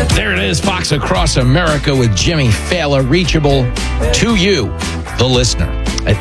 There it is, Fox Across America with Jimmy Fallon, reachable to you, the listener, at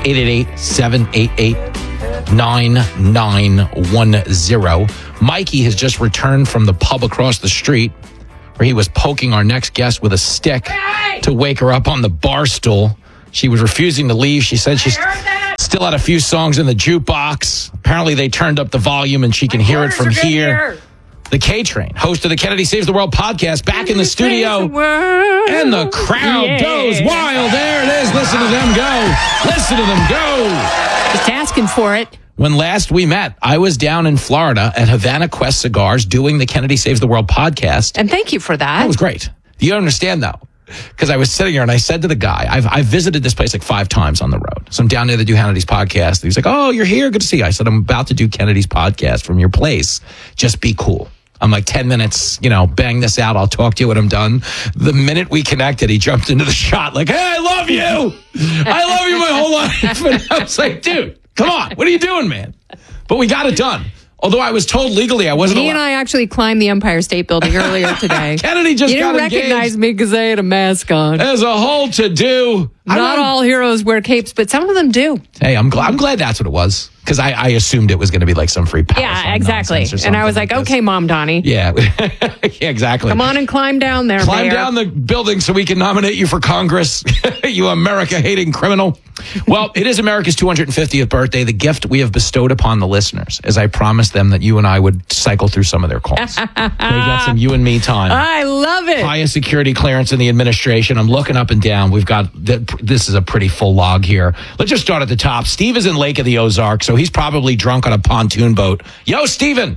888-788-9910. Mikey has just returned from the pub across the street where he was poking our next guest with a stick to wake her up on the bar stool. She was refusing to leave. She said she's still had a few songs in the jukebox. Apparently they turned up the volume and she can hear it from here. The K-Train, host of the Kennedy Saves the World podcast, back in the studio. And the crowd goes wild. There it is. Listen to them go. Listen to them go. Just asking for it. When last we met, I was down in Florida at Havana Quest Cigars doing the Kennedy Saves the World podcast. And thank you for that. That was great. You understand, though, because I was sitting there and I said to the guy, I've visited this place like 5 times on the road. So I'm down there to do Kennedy's podcast. He's like, oh, you're here? Good to see you. I said, I'm about to do Kennedy's podcast from your place. Just be cool. I'm like 10 minutes, bang this out. I'll talk to you when I'm done. The minute we connected, he jumped into the shot like, hey, I love you. I love you my whole life. And I was like, dude, come on. What are you doing, man? But we got it done. Although I was told legally I wasn't allowed. He and I actually climbed the Empire State Building earlier today. Kennedy just got engaged. You didn't recognize me because I had a mask on. There's a whole to-do. Not all heroes wear capes, but some of them do. Hey, I'm glad that's what it was. Because I assumed it was going to be like some free power. Yeah, exactly. And I was like, okay, Mom Donnie. Yeah. Yeah, exactly. Come on and climb down there. Climb down the building so we can nominate you for Congress. You America-hating criminal. Well, it is America's 250th birthday. The gift we have bestowed upon the listeners, as I promised them that you and I would cycle through some of their calls. They got some you and me time. I love it. Highest security clearance in the administration. I'm looking up and down. We've got, this is a pretty full log here. Let's just start at the top. Steve is in Lake of the Ozarks, so he's probably drunk on a pontoon boat. Yo, Steven.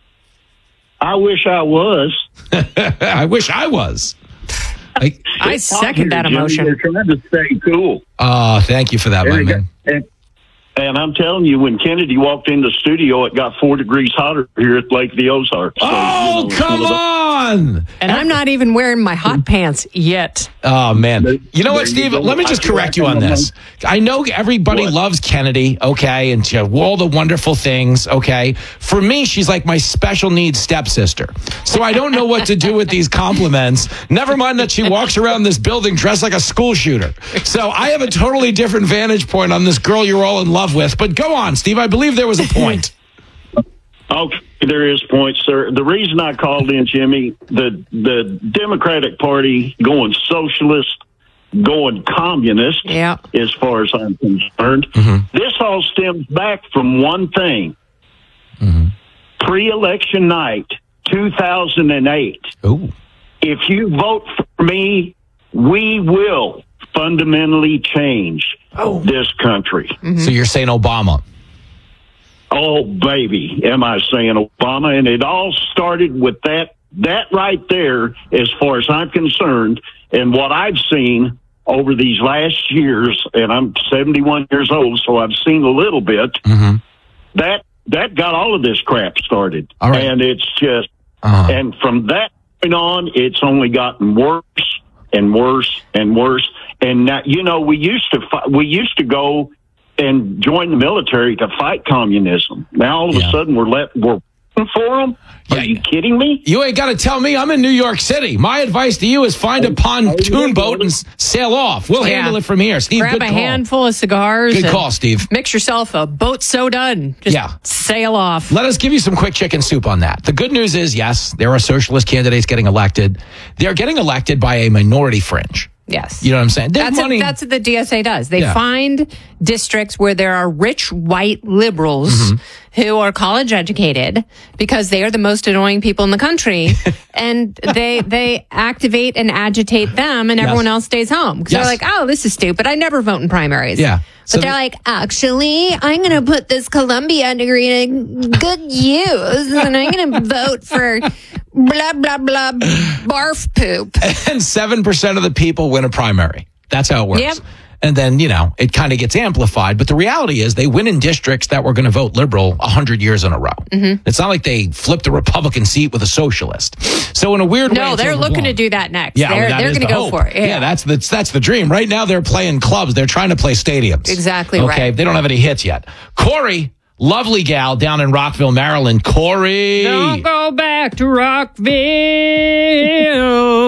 I wish I was. I wish I was. I second that emotion. We're trying to stay cool. Thank you for that, my man. And I'm telling you, when Kennedy walked in the studio, it got 4 degrees hotter here at Lake of the Ozarks. So, come on! And I'm not even wearing my hot pants yet. Oh, man. You know what, Steve? Let me just correct you on this. I know everybody loves Kennedy, okay, and all the wonderful things, okay? For me, she's like my special needs stepsister. So I don't know what to do with these compliments. Never mind that she walks around this building dressed like a school shooter. So I have a totally different vantage point on this girl you're all in love with. But go on, Steve. I believe there was a point. Okay, there is a point, sir. The reason I called in, Jimmy, the Democratic Party going socialist, going communist, as far as I'm concerned. Mm-hmm. This all stems back from one thing. Mm-hmm. Pre-election night, 2008. Ooh. If you vote for me, we will fundamentally change this country. Mm-hmm. So you're saying Obama? Oh, baby, am I saying Obama? And it all started with that right there, as far as I'm concerned, and what I've seen over these last years, and I'm 71 years old, so I've seen a little bit, that got all of this crap started. All right. And it's just, and from that point on, it's only gotten worse and worse and worse. And now, we used to go and join the military to fight communism. Now all of a sudden we're for them. Are you kidding me? You ain't got to tell me. I'm in New York City. My advice to you is find a pontoon boat and sail off. We'll handle it from here. Steve, grab a handful of cigars. Good call, Steve. Mix yourself a boat soda and just sail off. Let us give you some quick chicken soup on that. The good news is, yes, there are socialist candidates getting elected. They're getting elected by a minority fringe. Yes. You know what I'm saying? That's what the DSA does. They find districts where there are rich white liberals who are college educated because they are the most annoying people in the country. And they activate and agitate them and everyone else stays home. Because they're like, oh, this is stupid. I never vote in primaries. Yeah. But they're like, actually, I'm going to put this Columbia degree in good use and I'm going to vote for blah, blah, blah, barf poop. And 7% of the people win a primary. That's how it works. Yep. And then, it kind of gets amplified. But the reality is they win in districts that were going to vote liberal 100 years in a row. Mm-hmm. It's not like they flipped a Republican seat with a socialist. So in a weird way... No, they're looking to do that next. Yeah, they're going to go for it. Yeah, that's the dream. Right now they're playing clubs. They're trying to play stadiums. Exactly right. Okay, they don't have any hits yet. Corey... Lovely gal down in Rockville, Maryland. Corey. Don't go back to Rockville.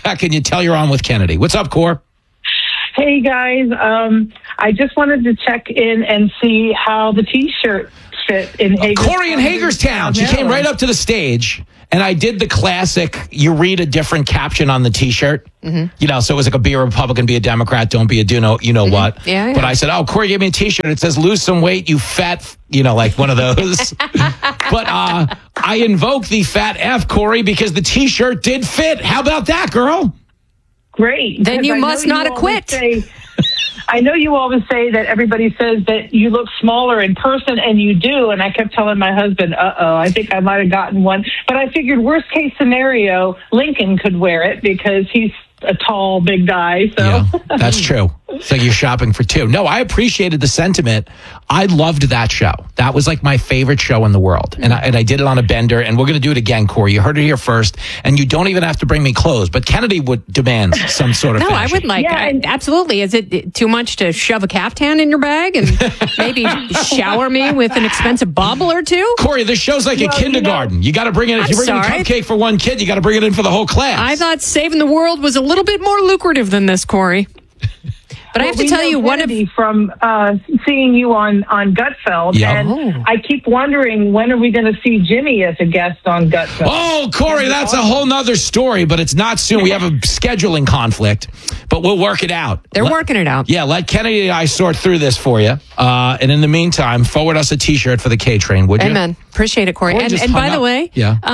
Can you tell you're on with Kennedy? What's up, Cor? Hey, guys. I just wanted to check in and see how the T-shirt fit in Hagerstown. Corey in Hagerstown. She came right up to the stage, and I did the classic, you read a different caption on the T-shirt. Mm-hmm. You know, so it was like a be a Republican, be a Democrat, don't be a what. Yeah. But I said, Corey gave me a T-shirt. It says, lose some weight, you fat, like one of those. But I invoke the fat F, Corey, because the T-shirt did fit. How about that, girl? Great. Then you must not have quit. I know you always say that everybody says that you look smaller in person, and you do. And I kept telling my husband, I think I might have gotten one. But I figured worst case scenario, Lincoln could wear it because he's a tall, big guy. So yeah, that's true. So you're shopping for two. No, I appreciated the sentiment. I loved that show. That was like my favorite show in the world. And I did it on a bender, and we're going to do it again, Corey. You heard it here first, and you don't even have to bring me clothes, but Kennedy would demand some sort of No, fashion. I would like, absolutely. Is it too much to shove a caftan in your bag and maybe shower me with an expensive bauble or two? Corey, this show's like a kindergarten. You got to bring it. If you bring in a cupcake for one kid, you got to bring it in for the whole class. I thought saving the world was a little bit more lucrative than this, Corey. But I have to tell you, one of from seeing you on Gutfeld, and I keep wondering, when are we going to see Jimmy as a guest on Gutfeld? Oh, Corey, that's a whole nother story, but it's not soon. We have a scheduling conflict, but we'll work it out. They're working it out. Yeah, let Kennedy and I sort through this for you. And in the meantime, forward us a T-shirt for the K-Train, would you? Amen. Appreciate it, Corey. And by the way,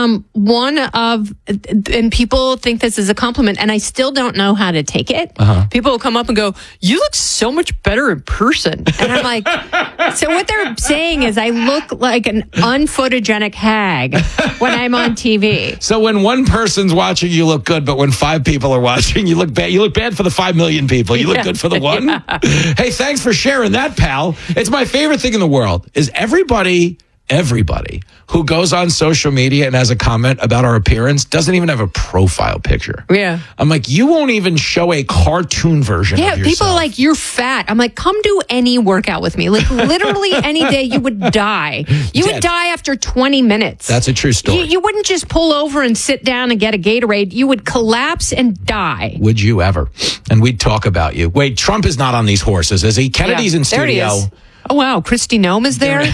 and people think this is a compliment, and I still don't know how to take it. People will come up and go, you look so much better in person. And I'm like, so what they're saying is I look like an unphotogenic hag when I'm on TV. So when one person's watching, you look good, but when 5 people are watching, you look bad. You look bad for the 5 million people. You look good for the one. Yeah. Hey, thanks for sharing that, pal. It's my favorite thing in the world is everybody who goes on social media and has a comment about our appearance doesn't even have a profile picture. Yeah. I'm like, you won't even show a cartoon version of yourself. Yeah, people are like, you're fat. I'm like, come do any workout with me. Like, literally any day you would die. You would die after 20 minutes. That's a true story. You wouldn't just pull over and sit down and get a Gatorade. You would collapse and die. Would you ever? And we'd talk about you. Wait, Trump is not on these horses, is he? Kennedy's in studio. There he is. Oh, wow. Kristi Noem is there.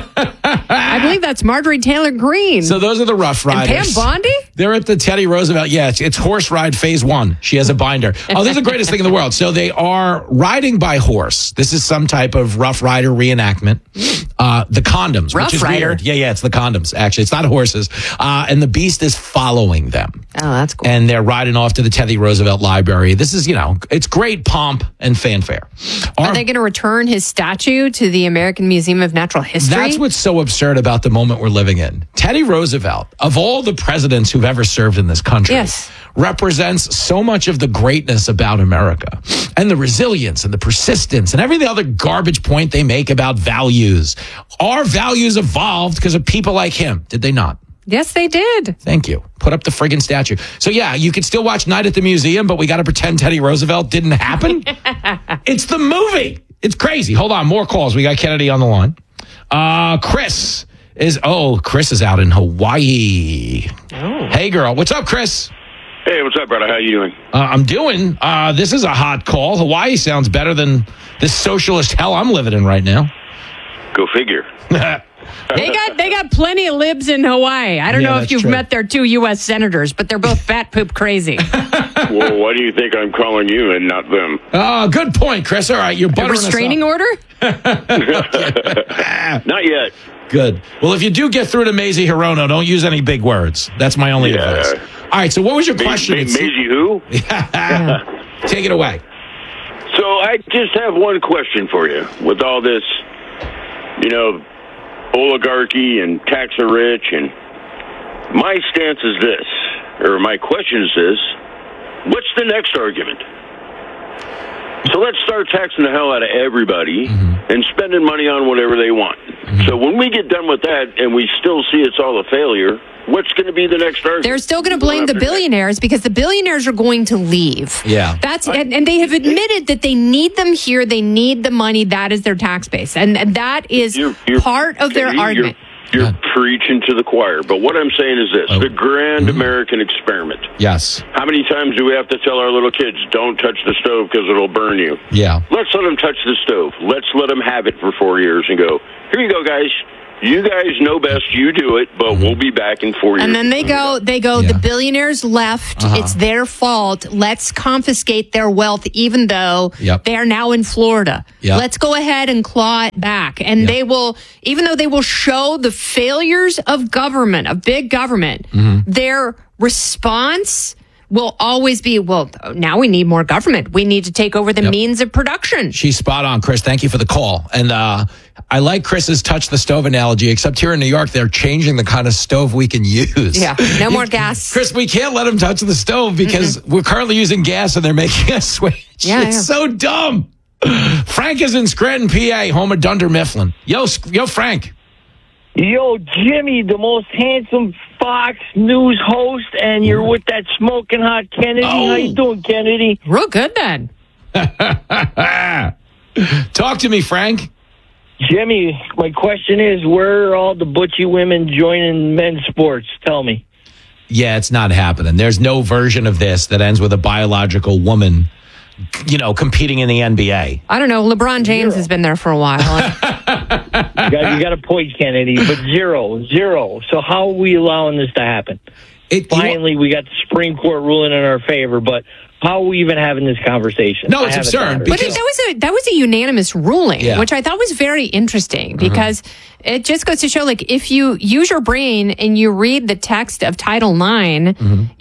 I believe that's Marjorie Taylor Greene. So those are the Rough Riders. And Pam Bondi? They're at the Teddy Roosevelt. Yeah, it's horse ride phase 1. She has a binder. Oh, this is the greatest thing in the world. So they are riding by horse. This is some type of Rough Rider reenactment. The condoms, Rough which is Rider. weird. Yeah, it's the condoms, actually. It's not horses. And the Beast is following them. Oh, that's cool. And they're riding off to the Teddy Roosevelt Library. This is, it's great pomp and fanfare. Are they going to return his statue to the American Museum of Natural History? That's what's so absurd about the moment we're living in. Teddy Roosevelt, of all the presidents who've ever served in this country, represents so much of the greatness about America and the resilience and the persistence and every other garbage point they make about values. Our values evolved because of people like him, did they not? Yes, they did. Thank you. Put up the friggin' statue. So, yeah, you can still watch Night at the Museum, but we got to pretend Teddy Roosevelt didn't happen? It's the movie. It's crazy. Hold on. More calls. We got Kennedy on the line. Chris is out in Hawaii. Oh. Hey, girl. What's up, Chris? Hey, what's up, brother? How you doing? I'm doing. This is a hot call. Hawaii sounds better than this socialist hell I'm living in right now. Go figure. They got plenty of libs in Hawaii. I don't know if you've met their 2 U.S. senators, but they're both bat poop crazy. Well, why do you think I'm calling you and not them? Good point, Chris. All right, you're buttering us up. Restraining order? Not yet. Good. Well, if you do get through to Mazie Hirono, don't use any big words. That's my only advice. All right, so what was your question? Mazie who? Take it away. So I just have one question for you. With all this, oligarchy and tax the rich, and my stance is this, or my question is this: what's the next argument? So let's start taxing the hell out of everybody and spending money on whatever they want. So when we get done with that and we still see it's all a failure, what's going to be the next argument? They're still going to blame the billionaires because the billionaires are going to leave. Yeah. And they have admitted that they need them here. They need the money. That is their tax base. And that is part of their argument. You're preaching to the choir. But what I'm saying is this, the grand American experiment. Yes. How many times do we have to tell our little kids, don't touch the stove because it'll burn you? Yeah. Let's let them touch the stove. Let's let them have it for 4 years and go, here you go, guys. You guys know best. You do it, but we'll be back in 4 years. And then they go, the billionaires left. It's their fault. Let's confiscate their wealth, even though they are now in Florida. Let's go ahead and claw it back. And they will, even though they will show the failures of government, of big government, their response will always be, well, now we need more government. We need to take over the means of production. She's spot on, Chris. Thank you for the call. And I like Chris's touch the stove analogy, except here in New York, they're changing the kind of stove we can use. Yeah, no more gas. Chris, we can't let them touch the stove because we're currently using gas and they're making us switch. It's so dumb. Frank is in Scranton, PA, home of Dunder Mifflin. Yo, Frank. Yo, Jimmy, the most handsome Fox News host, and you're with that smoking hot Kennedy. How you doing, Kennedy? Real good, then. Talk to me, Frank. Jimmy, my question is, where are all the butchy women joining men's sports? Tell me. Yeah, it's not happening. There's no version of this that ends with a biological woman, competing in the NBA. I don't know. LeBron James has been there for a while. You got a point, Kennedy, but zero. So how are we allowing this to happen? Finally, we got the Supreme Court ruling in our favor, but how are we even having this conversation? No, it's absurd. But that was a unanimous ruling, which I thought was very interesting because it just goes to show, like, if you use your brain and you read the text of Title IX,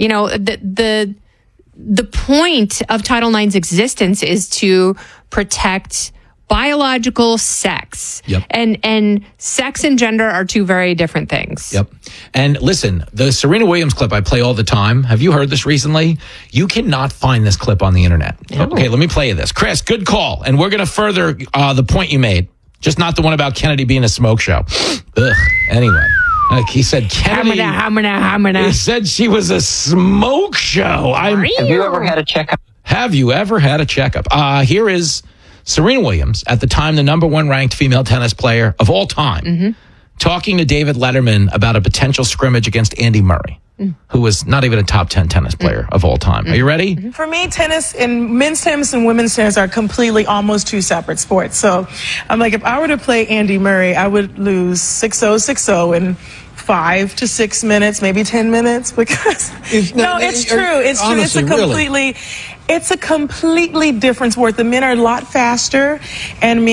the point of Title IX's existence is to protect biological sex. And sex and gender are two very different things. And listen, the Serena Williams clip I play all the time. Have you heard this recently? You cannot find this clip on the internet. Okay, let me play you this. Chris, good call. And we're going to further the point you made. Just not the one about Kennedy being a smoke show. Anyway. He said Kennedy. He said she was a smoke show. Have you ever had a checkup? Have you ever had a checkup? Here is Serena Williams, at the time the number one ranked female tennis player of all time, talking to David Letterman about a potential scrimmage against Andy Murray, who was not even a top 10 tennis player of all time. Are you ready? For me, tennis and men's tennis and women's tennis are completely almost two separate sports. So I'm like, if I were to play Andy Murray, I would lose 6-0, 6-0 in 5 to 6 minutes, maybe 10 minutes, because it's true. It's true. It's a completely different sport. The men are a lot faster, and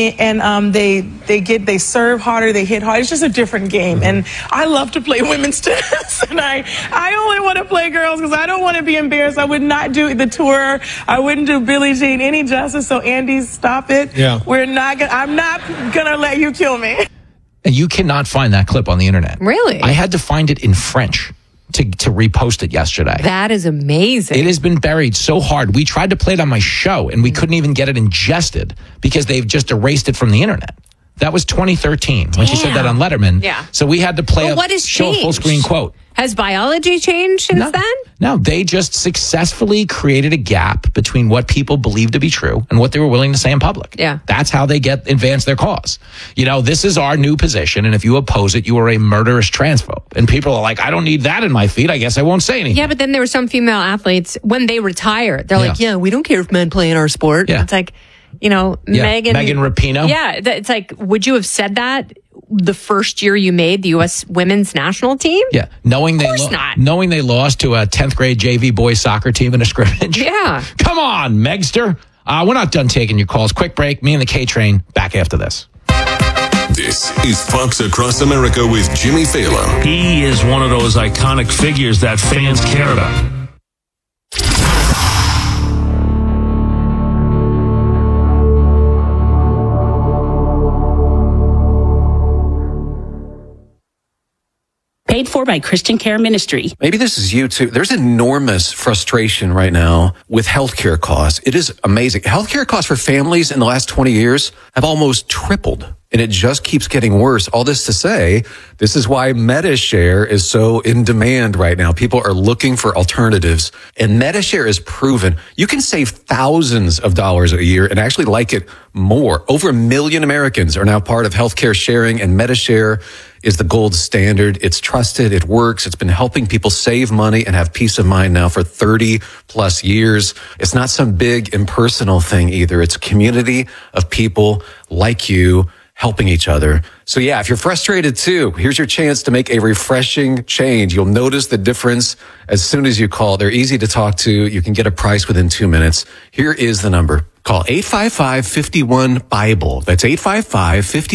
they serve harder, they hit hard. It's just a different game, and I love to play women's tennis, and I only want to play girls because I don't want to be embarrassed. I would not do the tour. I wouldn't do Billie Jean any justice. So Andy, stop it. I'm not gonna let you kill me. And you cannot find that clip on the internet. Really? I had to find it in French to repost it yesterday. That is amazing. It has been buried so hard. We tried to play it on my show, and we couldn't even get it ingested because they've just erased it from the internet. That was 2013 when she said that on Letterman. So we had to play a full screen quote. Has biology changed since then? No, they just successfully created a gap between what people believe to be true and what they were willing to say in public. That's how they advance their cause. This is our new position, and if you oppose it, you are a murderous transphobe. And people are like, I don't need that in my feed. I guess I won't say anything. Yeah, but then there were some female athletes, when they retire, they're like, we don't care if men play in our sport. It's like, Megan Rapinoe. Yeah, it's like, would you have said that the first year you made the U.S. women's national team? Yeah, knowing they lost to a 10th grade JV boys soccer team in a scrimmage. Yeah. Come on, Megster. We're not done taking your calls. Quick break. Me and the K-Train back after this. This is Fox Across America with Jimmy Fallon. He is one of those iconic figures that fans care about. Paid for by Christian Care Ministry. Maybe this is you too. There's enormous frustration right now with healthcare costs. It is amazing. Healthcare costs for families in the last 20 years have almost tripled, and it just keeps getting worse. All this to say, this is why MediShare is so in demand right now. People are looking for alternatives, and MediShare is proven you can save thousands of dollars a year and actually like it more. Over 1 million Americans are now part of healthcare sharing, and MediShare is the gold standard. It's trusted. It works. It's been helping people save money and have peace of mind now for 30 plus years. It's not some big impersonal thing either. It's a community of people like you helping each other. So yeah, if you're frustrated too, here's your chance to make a refreshing change. You'll notice the difference as soon as you call. They're easy to talk to. You can get a price within 2 minutes. Here is the number. Call 855-51-BIBLE. That's 855-50